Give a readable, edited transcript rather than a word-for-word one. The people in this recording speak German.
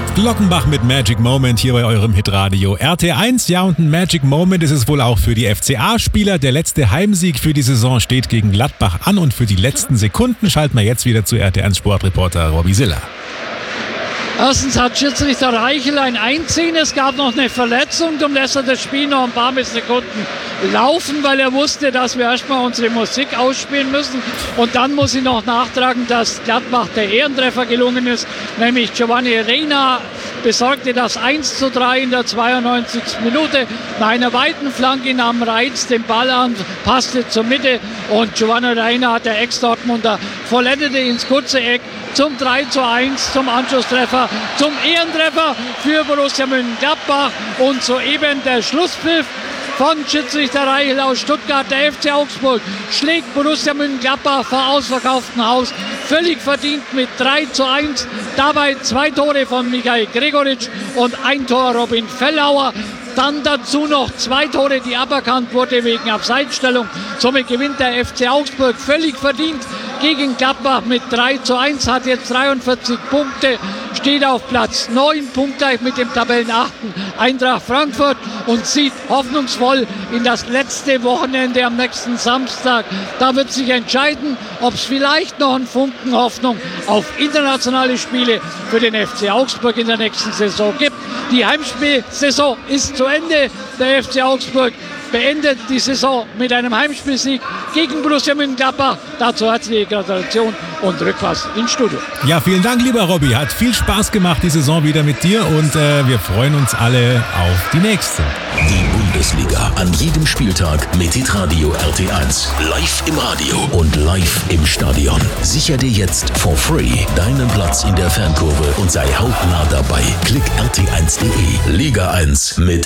Glockenbach mit Magic Moment hier bei eurem Hitradio RT1. Ja, und ein Magic Moment ist es wohl auch für die FCA-Spieler. Der letzte Heimsieg für die Saison steht gegen Gladbach an und für die letzten Sekunden schalten wir jetzt wieder zu RT1 Sportreporter Robbie Siller. Erstens hat Schiedsrichter Reichel ein Einziehen. Es gab noch eine Verletzung. Darum lässt er das Spiel noch ein paar Sekunden laufen, weil er wusste, dass wir erstmal unsere Musik ausspielen müssen. Und dann muss ich noch nachtragen, dass Gladbach der Ehrentreffer gelungen ist. Nämlich Giovanni Reina besorgte das 1:3 in der 92. Minute. Nach einer weiten Flanke nahm Reitz den Ball an, passte zur Mitte und Giovanni Reina, der Ex-Dortmunder, vollendete ins kurze Eck zum 3:1, zum Anschlusstreffer, zum Ehrentreffer für Borussia Mönchengladbach. Und soeben der Schlusspfiff von Schiedsrichter Reichel aus Stuttgart. Der FC Augsburg schlägt Borussia Mönchengladbach vor ausverkauftem Haus völlig verdient mit 3:1. Dabei 2 Tore von Michael Gregoritsch und 1 Tor Robin Fellauer. Dann dazu noch 2 Tore, die aberkannt wurde wegen Abseitsstellung. Somit gewinnt der FC Augsburg völlig verdient gegen Gladbach mit 3:1, hat jetzt 43 Punkte, steht auf Platz 9, punktgleich mit dem Tabellenachten Eintracht Frankfurt und sieht hoffnungsvoll in das letzte Wochenende am nächsten Samstag. Da wird sich entscheiden, ob es vielleicht noch einen Funken Hoffnung auf internationale Spiele für den FC Augsburg in der nächsten Saison gibt. Die Heimspielsaison ist zu Ende. Der FC Augsburg beendet die Saison mit einem Heimspielsieg gegen Borussia Mönchengladbach. Dazu herzliche Gratulation und Rückpass ins Studio. Ja, vielen Dank, lieber Robby. Hat viel Spaß gemacht, die Saison wieder mit dir und wir freuen uns alle auf die nächste. Die Bundesliga an jedem Spieltag mit Hitradio RT1. Live im Radio und live im Stadion. Sicher dir jetzt for free deinen Platz in der Fankurve und sei hautnah dabei. Klick rt1.de. Liga 1 mit